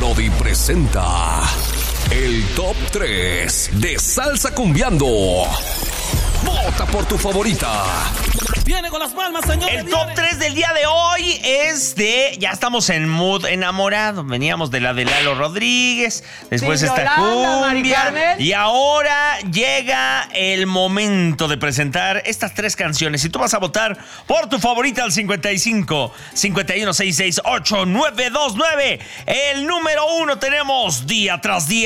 Melody presenta el Top 3 de Salsa Cumbiando. Vota por tu favorita. Viene con las palmas, señores. El top 3 del día de hoy es de... Ya estamos en mood enamorado. Veníamos de la de Lalo Rodríguez. Después esta cumbia. Y ahora llega el momento de presentar estas tres canciones. Si tú vas a votar por tu favorita al 55 51 66 8929. El número 1 tenemos Día Tras Día.